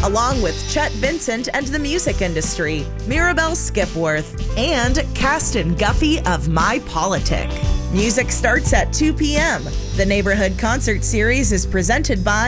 along with Chet Vincent and the music industry, Mirabelle Skipworth, and Caston Guffey of My Politic. Music starts at 2 p.m. The Neighborhood Concert Series is presented by